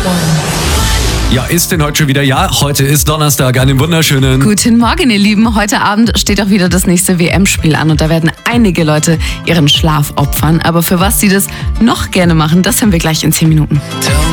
Ja, ist denn heute schon wieder? Ja, heute ist Donnerstag. Einen wunderschönen... Guten Morgen, ihr Lieben. Heute Abend steht auch wieder das nächste WM-Spiel an und da werden einige Leute ihren Schlaf opfern. Aber für was sie das noch gerne machen, das hören wir gleich in 10 Minuten.